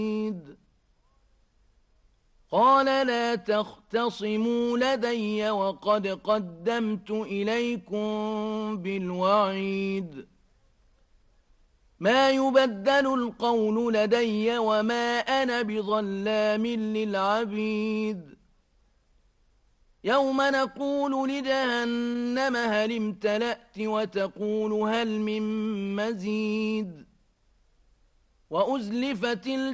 قال لا تختصموا لدي وقد قدمت إليكم بالوعيد ما يبدل القول لدي وما أنا بظلام للعبيد يوم نقول لجهنم هل امتلأت وتقول هل من مزيد وأزلفت